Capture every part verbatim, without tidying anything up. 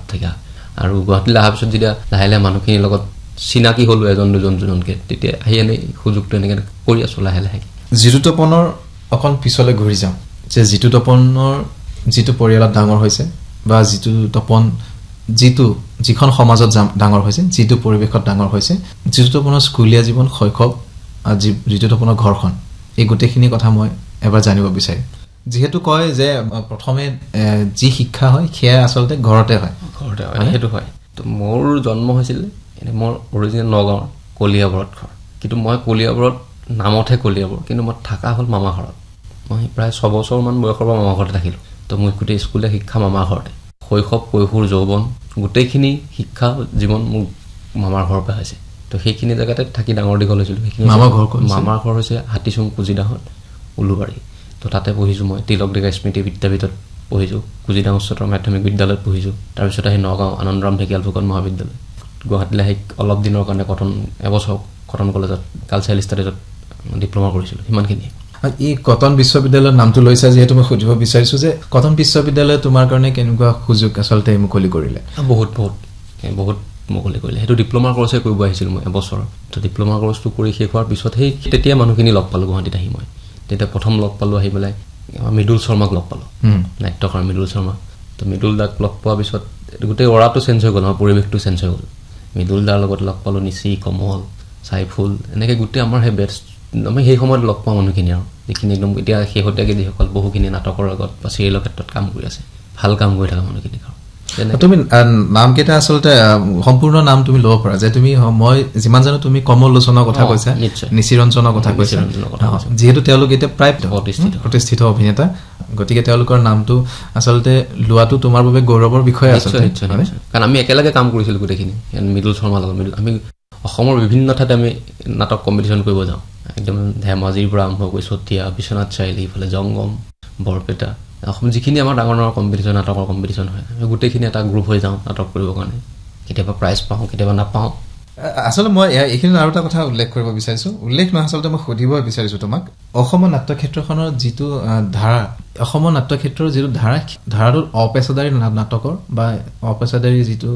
থাকা আৰু গুৱাহাটীলৈ অহাৰ পিছত যেতিয়া লাহে লাহে মানুহখিনিৰ লগত চিনাকি হ'লো এজন দুজন দুজনকে তেতিয়া আহি এনে সুযোগটো এনেকৈ কৰি আছোঁ লাহে লাহে জিতু তপনৰ অকণ পিছলৈ ঘূৰি যাওঁ যে জিতু তপনৰ যিটো পৰিয়ালত ডাঙৰ হৈছে বা জিতু তপন যিটো যিখন সমাজত ডাঙৰ হৈছে যিটো পৰিৱেশত ডাঙৰ হৈছে জিতু তপনৰ স্কুলীয়া জীৱন শৈশৱ আৰু জিতু তপনৰ ঘৰখন এই গোটেইখিনি কথা মই এবাৰ জানিব বিচাৰিম যেহেতু কয় যে প্ৰথমে যি শিক্ষা হয় সেয়া আচলতে ঘৰতে হয় ঘৰতে হয় সেইটো হয় তো মোৰ জন্ম হৈছিল এনে মোৰ অৰিজিনেল নগাঁৱৰ কলিয়াবৰত ঘৰ কিন্তু মই কলিয়াবৰত নামতহে কলিয়াবৰ কিন্তু মই থকা হ'ল মামা ঘৰত মই প্ৰায় ছবছৰমান বয়সৰ পৰা মামা ঘৰতে থাকিলোঁ তো মই গোটেই স্কুলীয়া শিক্ষা মামা ঘৰতে শৈশৱ কৈশোৰ যৌৱন গোটেইখিনি শিক্ষা জীৱন মোৰ মামাৰ ঘৰৰ পৰা হৈছে তো সেইখিনি জেগাতে থাকি ডাঙৰ দীঘল হৈছিলোঁ সেইখিনি মামাৰ ঘৰ মামাৰ ঘৰ হৈছে হাতীচুং কুজিদাহত উলুবাৰী তো তাতে পঢ়িছোঁ মই তিলক ডেকা স্মৃতি বিদ্যাপীঠত পঢ়িছোঁ কুজিদাহ উচ্চতৰ মাধ্যমিক বিদ্যালয়ত পঢ়িছোঁ তাৰপিছত আহি নগাঁও আনন্দৰাম ঢেকিয়াল ফুকন মহাবিদ্যালয় গুৱাহাটীলৈ আহি অলপ দিনৰ কাৰণে কটন এবছৰ কটন কলেজত কালচাৰেল ষ্টাডিজত ডিপ্ল'মা কৰিছিলোঁ সিমানখিনিয়ে এই কটন বিশ্ববিদ্যালয়ৰ নামটো লৈছা যিহেতু মই সুধিব বিচাৰিছোঁ যে কটন বিশ্ববিদ্যালয় তোমাৰ কাৰণে কেনেকুৱা সুযোগ আচলতে মুকলি কৰিলে বহুত বহুত বহুত মুকলি কৰিলে সেইটো ডিপ্ল'মা কৰ্চে কৰিব আহিছিলোঁ মই এবছৰ তো ডিপ্ল'মা কৰ্চটো কৰি শেষ হোৱাৰ পিছত সেই তেতিয়া মানুহখিনি লগ পালোঁ গুৱাহাটীত আহি মই তেতিয়া প্ৰথম লগ পালোঁ আহি পেলাই মৃদুল শৰ্মাক লগ পালোঁ নাট্যকাৰ মৃদুল শৰ্মা তো মৃদুল দাক লগ পোৱাৰ পিছত গোটেই অৰাটো চেঞ্জ হৈ গ'ল আমাৰ পৰিৱেশটো চেঞ্জ হৈ গ'ল মৃদুল দাৰ লগত লগ পালোঁ নিচি কমল চাইফুল এনেকৈ গোটেই আমাৰ সেই বেটছ আমি সেই সময়ত লগ পোৱা মানুহখিনি আৰু যিখিনি একদম এতিয়া শেহতীয়াকৈ যিসকল বহুখিনি নাটকৰ লগত বা চিৰিয়েলৰ ক্ষেত্ৰত কাম কৰি আছে ভাল কাম কৰি থকা মানুহখিনি তুমি নামকেইটা আচলতে সম্পূৰ্ণ নাম তুমি ল'ব পাৰা যে তুমি মই যিমান জানো তুমি কমল লোচনৰ কথা কৈছা নিচিৰঞ্জনৰ কথা কৈছা যিহেতু তেওঁলোক এতিয়া প্ৰায় প্ৰতিষ্ঠিত অভিনেতা গতিকে তেওঁলোকৰ নামটো আচলতে লোৱাটো তোমাৰ বাবে গৌৰৱৰ বিষয় আছে কাৰণ আমি একেলগে কাম কৰিছিলোঁ গোটেইখিনি মৃদুল শৰ্মাৰ লগত আমি অসমৰ বিভিন্ন ঠাইত আমি নাটক কম্পিটিশ্যন কৰিব যাওঁ একদম ধেমাজিৰ পৰা আৰম্ভ কৰি চতিয়া বিশ্বনাথ চাৰিআলি ইফালে জংগম বৰপেটা অসম যিখিনি আমাৰ ডাঙৰ ডাঙৰ কম্পিটিশ্যন নাটকৰ কম্পিটিশ্যন হয় আমি গোটেইখিনি এটা গ্ৰুপ হৈ যাওঁ নাটক কৰিবৰ কাৰণে কেতিয়াবা প্ৰাইজ পাওঁ কেতিয়াবা নাপাওঁ আচলতে মই এইখিনি আৰু এটা কথা উল্লেখ কৰিব বিচাৰিছোঁ উল্লেখ নহয় আচলতে মই সুধিব বিচাৰিছোঁ তোমাক অসমৰ নাট্যক্ষেত্ৰখনৰ যিটো ধাৰা অসমৰ নাট্যক্ষেত্ৰৰ যিটো ধাৰা ধাৰাটোত অপেচাদাৰী নাটকৰ বা অপেচাদাৰী যিটো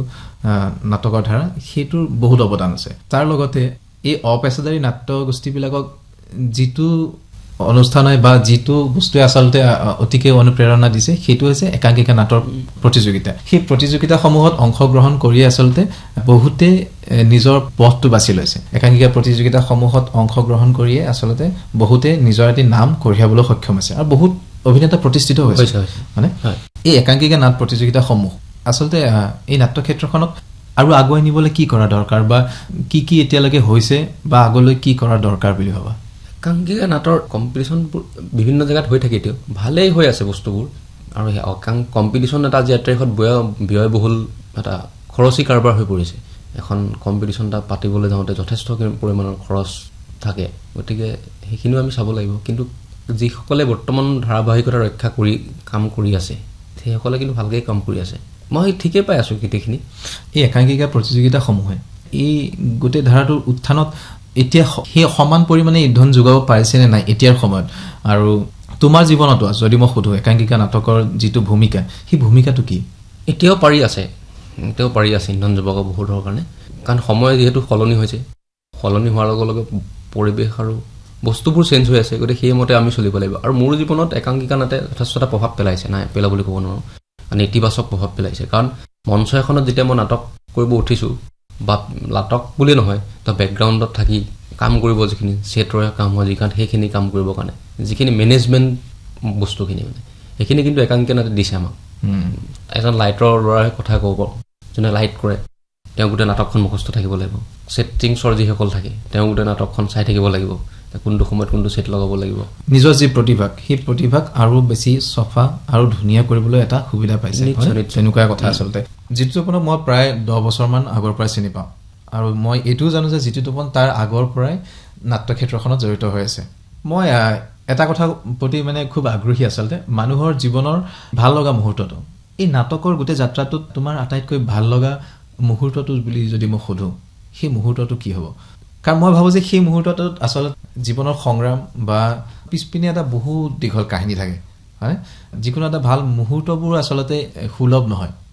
নাটকৰ ধাৰা সেইটোৰ বহুত অৱদান আছে তাৰ লগতে এই অপেচাদাৰী নাট্য গোষ্ঠীবিলাকক যিটো অনুষ্ঠান হয় বা যিটো বস্তুৱে আচলতে অতিকে অনুপ্ৰেৰণা দিছে সেইটো হৈছে একাংকিকা নাটৰ প্ৰতিযোগিতা সেই প্ৰতিযোগিতাসমূহত অংশগ্ৰহণ কৰি আচলতে বহুতে নিজৰ পথটো বাছি লৈছে একাংকিকা প্ৰতিযোগিতাসমূহত অংশগ্ৰহণ কৰিয়ে আচলতে বহুতে নিজৰ এটি নাম কঢ়িয়াবলৈ সক্ষম হৈছে আৰু বহুত অভিনেতা প্ৰতিষ্ঠিত হৈছে মানে এই একাংকিকা নাট প্ৰতিযোগিতাসমূহ আচলতে এই নাট্যক্ষেত্ৰখনক আৰু আগুৱাই নিবলৈ কি কৰা দৰকাৰ বা কি কি এতিয়ালৈকে হৈছে বা আগলৈ কি কৰা দৰকাৰ বুলি ভাবা একাংকিকা নাটৰ কম্পিটিশ্যনবোৰ বিভিন্ন জেগাত হৈ থাকে এতিয়াও ভালেই হৈ আছে বস্তুবোৰ আৰু সেই অকাং কম্পিটিশ্যন এটা আজি তাৰিখত ব্যয় ব্যয়বহুল এটা খৰচী কাৰবাৰ হৈ পৰিছে এখন কম্পিটিশ্যন এটা পাতিবলৈ যাওঁতে যথেষ্ট পৰিমাণৰ খৰচ থাকে গতিকে সেইখিনিও আমি চাব লাগিব কিন্তু যিসকলে বৰ্তমান ধাৰাবাহিকতা ৰক্ষা কৰি কাম কৰি আছে সেইসকলে কিন্তু ভালকৈ কাম কৰি আছে মই ঠিকেই পাই আছোঁ গোটেইখিনি এই একাংকিকা প্ৰতিযোগিতাসমূহে এই গোটেই ধাৰাটোৰ উত্থানত এতিয়া সেই সমান পৰিমাণে ইন্ধন যোগাব পাৰিছে নে নাই এতিয়াৰ সময়ত আৰু তোমাৰ জীৱনতো যদি মই সুধো একাংকিকা নাটকৰ যিটো ভূমিকা সেই ভূমিকাটো কি এতিয়াও পাৰি আছে এতিয়াও পাৰি আছে ইন্ধন যোগাব বহুতৰ কাৰণে কাৰণ সময় যিহেতু সলনি হৈছে সলনি হোৱাৰ লগে লগে পৰিৱেশ আৰু বস্তুবোৰ চেঞ্জ হৈ আছে গতিকে সেইমতে আমি চলিব লাগিব আৰু মোৰ জীৱনত একাংকিকা নাটে যথেষ্ট এটা প্ৰভাৱ পেলাইছে নাই পেলা বুলি ক'ব নোৱাৰোঁ মানে ইতিবাচক প্ৰভাৱ পেলাইছে কাৰণ মঞ্চ এখনত যেতিয়া মই নাটক কৰিব উঠিছোঁ বা নাটক বুলি নহয় তো বেকগ্ৰাউণ্ডত থাকি কাম কৰিব যিখিনি ছেটৰে কাম হয় যিখিনি সেইখিনি কাম কৰিবৰ কাৰণে যিখিনি মেনেজমেণ্ট বস্তুখিনি মানে সেইখিনি কিন্তু একাংকিকা নাটে দিছে আমাক এজন লাইটৰ ল'ৰাই কথা ক'ব যোনে লাইট কৰে তেওঁ গোটেই নাটকখন মুখস্থ থাকিব লাগিব ছেটিংছৰ যিসকল থাকে তেওঁ গোটেই নাটকখন চাই থাকিব লাগিব কোনটো সময়ত কোনটো ছেট লগাব লাগিব নিজৰ যি প্ৰতিভাক সেই প্ৰতিভাক আৰু বেছি চফা আৰু ধুনীয়া কৰিবলৈ এটা সুবিধা পাইছে তেনেকুৱা কথা আচলতে জিতু তপনক মই প্ৰায় দহ বছৰমান আগৰ পৰাই চিনি পাওঁ আৰু মই এইটোও জানো যে জিতু তপন তাৰ আগৰ পৰাই নাট্যক্ষেত্ৰখনত জড়িত হৈ আছে মই এটা কথা প্ৰতি মানে খুব আগ্ৰহী আচলতে মানুহৰ জীৱনৰ ভাল লগা মুহূৰ্তটো এই নাটকৰ গোটেই যাত্ৰাটোত তোমাৰ আটাইতকৈ ভাল লগা মুহূৰ্তটো বুলি যদি মই সোধো সেই মুহূৰ্তটো কি হ'ব কাৰণ মই ভাবোঁ যে সেই মুহূৰ্তটোত আচলতে জীৱনৰ সংগ্ৰাম বা পিছপিনে এটা বহুত দীঘল কাহিনী থাকে হয় যিকোনো এটা ভাল মুহূৰ্তবোৰ আচলতে সুলভ নহয়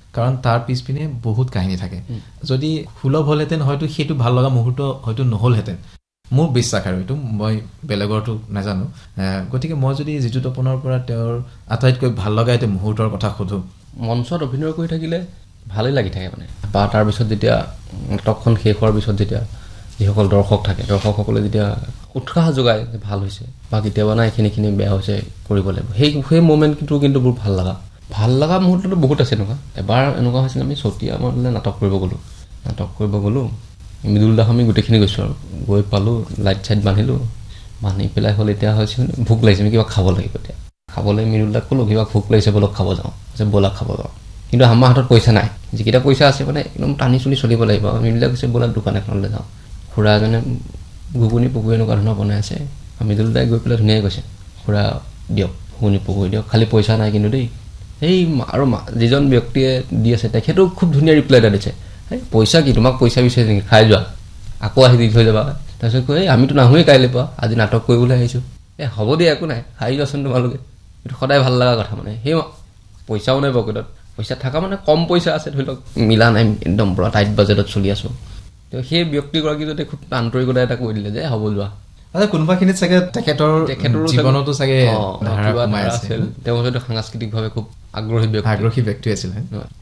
কাৰণ তাৰ পিছপিনে বহুত কাহিনী থাকে যদি সুলভ হ'লহেঁতেন হয়তো সেইটো ভাল লগা মুহূৰ্ত হয়তো নহ'লহেঁতেন মোৰ বিশ্বাস আৰু এইটো মই বেলেগৰটো নাজানো গতিকে মই যদি জিতু তপনৰ পৰা তেওঁৰ আটাইতকৈ ভাল লগা এটা মুহূৰ্তৰ কথা সোধো মঞ্চত অভিনয় কৰি থাকিলে ভালেই লাগি থাকে মানে বা তাৰপিছত যেতিয়া নাটকখন শেষ হোৱাৰ পিছত যেতিয়া যিসকল দৰ্শক থাকে দৰ্শকসকলে যেতিয়া উৎসাহ যোগায় যে ভাল হৈছে বা কেতিয়াবা নাই এইখিনিখিনি বেয়া হৈছে কৰিব লাগিব সেই সেই মমেণ্টটো কিন্তু বহুত ভাল লগা ভাল লগা মুহূৰ্তটো বহুত আছে এনেকুৱা এবাৰ এনেকুৱা হৈছিল আমি চতিয়া মাৰলৈ নাটক কৰিব গ'লোঁ নাটক কৰিব গ'লোঁ মৃদুল দাস আমি গোটেইখিনি গৈছোঁ আৰু গৈ পালোঁ লাইট চাইট বান্ধিলোঁ বান্ধি পেলাই হ'ল এতিয়া হৈছে ভোক লাগিছে আমি কিবা খাব লাগিব এতিয়া খাবলৈ মৃদুল দাক ক'লোঁ কিবা ভোক লাগিছে ব'লক খাব যাওঁ যে ব'লা খাব যাওঁ কিন্তু আমাৰ হাতত পইচা নাই যিকেইটা পইচা আছে মানে একদম টানি চুনি চলিব লাগিব মৃদুল দাক কৈছে ব'লা দোকান এখনলৈ যাওঁ খুৰা এজনে ঘুগুনি পুকুৰি এনেকুৱা ধৰণৰ বনাই আছে মৃদুল দাই গৈ পেলাই ধুনীয়াকৈ কৈছে খুৰা দিয়ক ঘুগুনি পুকুৰি দিয়ক খালি পইচা নাই কিন্তু দেই এই আৰু যিজন ব্যক্তিয়ে দি আছে তেখেতেও খুব ধুনীয়া ৰিপ্লাই এটা দিছে এই পইচা কি তোমাক পইচা বিচাৰি নেকি খাই যোৱা আকৌ আহি দি থৈ যাবা তাৰপিছত কয় এই আমিতো নাহোঁৱেই কাইলৈ পৰা আজি নাটক কৰিবলৈ আহিছোঁ এই হ'ব দিয়া একো নাই খাই যোৱাচোন তোমালোকে এইটো সদায় ভাল লগা কথা মানে সেই পইচাও নাই পকেটত পইচা থকা মানে কম পইচা আছে ধৰি লওক মিলা নাই একদম পুৰা টাইট বাজেটত চলি আছোঁ তো সেই ব্যক্তিগৰাকী যাতে খুব আন্তৰিকতা এটা কৈ দিলে যে হ'ব যোৱা আচ্ছা কোনোবাখিনিত চাগে তেখেতৰ তেখেতৰ জীৱনতো চাগে আছিল তেওঁ হয়তো সাংস্কৃতিকভাৱে খুব আগ্ৰহী ব্যক্তি আগ্ৰহী ব্যক্তি আছিল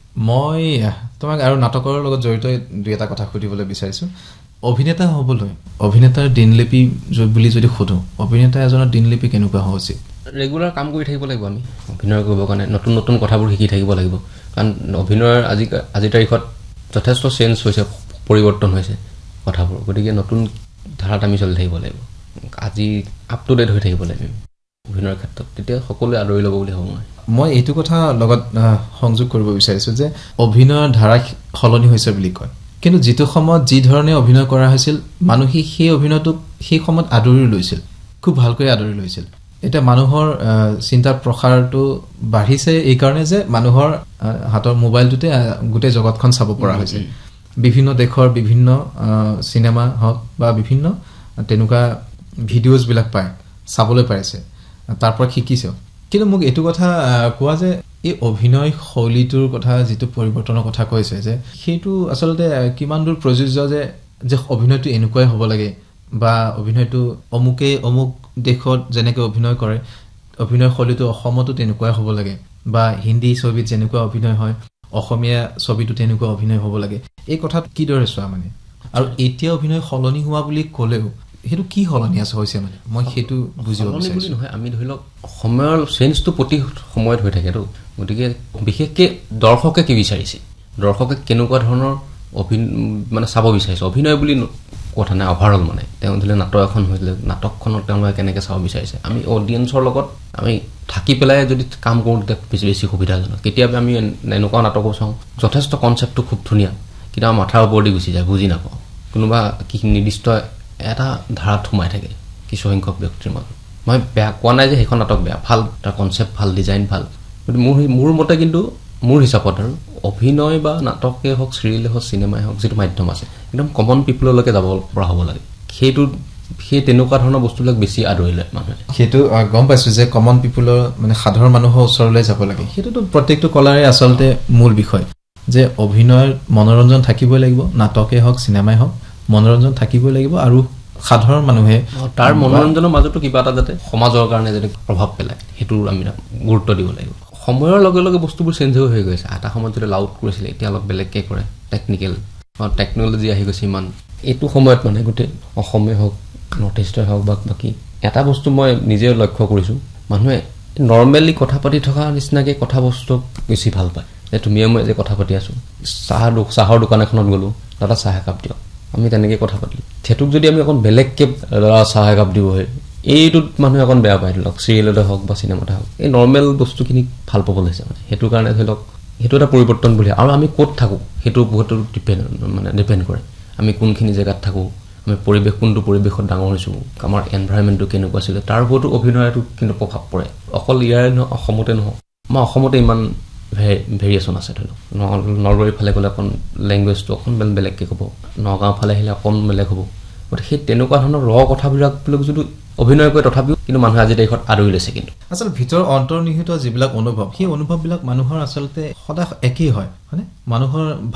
মই তোমাক আৰু নাটকৰ লগত জড়িত দুই এটা কথা সুধিবলৈ বিচাৰিছোঁ অভিনেতা হ'বলৈ অভিনেতাৰ দিনলিপি বুলি যদি সোধো অভিনেতা এজনৰ দিনলিপি কেনেকুৱা হোৱা উচিত ৰেগুলাৰ কাম কৰি থাকিব লাগিব আমি অভিনয় কৰিবৰ কাৰণে নতুন নতুন কথাবোৰ শিকি থাকিব লাগিব কাৰণ অভিনয়ৰ আজি আজিৰ তাৰিখত যথেষ্ট চেঞ্জ হৈছে পৰিৱৰ্তন হৈছে কথাবোৰ গতিকে নতুন ধাৰাত আমি চলি থাকিব লাগিব আজি আপ টু ডেট হৈ থাকিব লাগিব অভিনয়ৰ ক্ষেত্ৰত তেতিয়া সকলোৱে আদৰি ল'ব বুলি ভাবোঁ মই মই এইটো কথা লগত সংযোগ কৰিব বিচাৰিছোঁ যে অভিনয়ৰ ধাৰা সলনি হৈছে বুলি কয় কিন্তু যিটো সময়ত যি ধৰণে অভিনয় কৰা হৈছিল মানুহে সেই অভিনয়টোক সেই সময়ত আদৰি লৈছিল খুব ভালকৈ আদৰি লৈছিল এটা মানুহৰ চিন্তাৰ প্ৰসাৰটো বাঢ়িছে এই কাৰণে যে মানুহৰ হাতৰ মোবাইলটোতে গোটেই জগতখন চাব পৰা হৈছে বিভিন্ন দেশৰ বিভিন্ন চিনেমা হওক বা বিভিন্ন তেনেকুৱা ভিডিঅ'জবিলাক পায় চাবলৈ পাৰিছে তাৰ পৰা শিকিছে কিন্তু মোক এইটো কথা কোৱা যে এই অভিনয় শৈলীটোৰ কথা যিটো পৰিৱৰ্তনৰ কথা কৈছে যে সেইটো আচলতে কিমান দূৰ প্ৰযোজ্য যে যে অভিনয়টো এনেকুৱাই হ'ব লাগে বা অভিনয়টো অমুকে অমুক দেশত যেনেকৈ অভিনয় কৰে অভিনয় শৈলীটো অসমতো তেনেকুৱাই হ'ব লাগে বা হিন্দী ছবিত যেনেকুৱা অভিনয় হয় অসমীয়া ছবিটো তেনেকুৱা অভিনয় হ'ব লাগে এই কথাত কিদৰে চোৱা মানে আৰু এতিয়া অভিনয় সলনি হোৱা বুলি ক'লেও সেইটো কি সলনি আছে হৈছে মানে মই সেইটো বুজিব বিচাৰিছোঁ নহয় আমি ধৰি লওক সময়ৰ চেঞ্জটো প্ৰতি সময়ত হৈ থাকেতো গতিকে বিশেষকৈ দৰ্শকে কি বিচাৰিছে দৰ্শকে কেনেকুৱা ধৰণৰ অভিনয় মানে চাব বিচাৰিছে অভিনয় বুলি কথা নাই অভাৰঅল মানে তেওঁ ধৰি লওক নাটক এখন হৈছিলে নাটকখনত তেওঁলোকে কেনেকৈ চাব বিচাৰিছে আমি অডিয়েঞ্চৰ লগত আমি থাকি পেলাই যদি কাম কৰোঁ তেতিয়া বেছি বেছি সুবিধাজনক কেতিয়াবা আমি এনেকুৱা নাটকো চাওঁ যথেষ্ট কনচেপ্টটো খুব ধুনীয়া কিন্তু আমাৰ মাথাৰ ওপৰদি গুচি যায় বুজি নাপাওঁ কোনোবা কি নিৰ্দিষ্ট এটা ধাৰাত সোমাই থাকে কিছুসংখ্যক ব্যক্তিৰ মাজত মই বেয়া কোৱা নাই যে সেইখন নাটক বেয়া ভাল তাৰ কনচেপ্ট ভাল ডিজাইন ভাল কিন্তু মোৰ মোৰ মতে কিন্তু মোৰ হিচাপত আৰু অভিনয় বা নাটকেই হওক চিৰিয়েলেই হওক চিনেমাই হওক যিটো মাধ্যম আছে একদম কমন পিপললৈকে যাব পৰা হ'ব লাগে সেইটো সেই তেনেকুৱা ধৰণৰ বস্তুবিলাক বেছি আদৰি লয় মানুহে সেইটো গম পাইছোঁ যে কমন পিপলৰ মানে সাধাৰণ মানুহৰ ওচৰলৈ যাব লাগে সেইটোতো প্ৰত্যেকটো কলাৰে আচলতে মূল বিষয় যে অভিনয়ৰ মনোৰঞ্জন থাকিবই লাগিব নাটকেই হওক চিনেমাই হওক মনোৰঞ্জন থাকিবই লাগিব আৰু সাধাৰণ মানুহে তাৰ মনোৰঞ্জনৰ মাজতো কিবা এটা যাতে সমাজৰ কাৰণে যাতে প্ৰভাৱ পেলায় সেইটো আমি গুৰুত্ব দিব লাগিব সময়ৰ লগে লগে বস্তুবোৰ চেঞ্জ হৈ গৈছে এটা সময়ত যদি লাউড কৰিছিলে এতিয়া অলপ বেলেগকৈ কৰে টেকনিকেল টেকন'লজি আহি গৈছে ইমান এইটো সময়ত মানে গোটেই অসমে হওক নৰ্থ ইষ্টে হওক বা বাকী এটা বস্তু মই নিজে লক্ষ্য কৰিছোঁ মানুহে নৰ্মেলি কথা পাতি থকা নিচিনাকৈ কথা বস্তু বেছি ভাল পায় যে তুমিয়ে মই যে কথা পাতি আছোঁ চাহ চাহৰ দোকান এখনত গ'লোঁ দাদা চাহ একাপ দিয়ক আমি তেনেকৈ কথা পাতিলোঁ সেইটোক যদি আমি অকণ বেলেগকৈ দাদা চাহ একাপ দিব হয় এইটোত মানুহে অকণ বেয়া পায় ধৰি লওক চিৰিয়েলতে হওক বা চিনেমাতে হওক এই নৰ্মেল বস্তুখিনি ভাল পাব লৈছে মানে সেইটো কাৰণে ধৰি লওক সেইটো এটা পৰিৱৰ্তন বুলি আৰু আমি ক'ত থাকোঁ সেইটো বহুতো ডিপেণ্ড মানে ডিপেণ্ড কৰে আমি কোনখিনি জেগাত থাকোঁ আমি পৰিৱেশ কোনটো পৰিৱেশত ডাঙৰ হৈছোঁ আমাৰ এনভাইৰমেণ্টটো কেনেকুৱা আছিলে তাৰ ওপৰতো অভিনয়টো কিন্তু প্ৰভাৱ পৰে অকল ইয়াৰে নহয় অসমতে নহয় আমাৰ অসমতে ইমান ভে ভেৰিয়েশ্যন আছে ধৰি লওক নলবাৰীৰ ফালে গ'লে অকণ লেংগুৱেজটো অকণ বেলেগকৈ ক'ব নগাঁও ফালে আহিলে অকণ বেলেগ হ'ব গতিকে সেই তেনেকুৱা ধৰণৰ ৰ কথাবিলাক যদি অভিনয় কৰে তথাপিও কিন্তু মানুহে আজি তাৰিখত আদৰি লৈছে কিন্তু আচলতে ভিতৰ অন্তৰ্নিহিত যিবিলাক অনুভৱ সেই অনুভৱবিলাক মানুহৰ আচলতে সদায় একেই হয় হয়নে মানুহৰ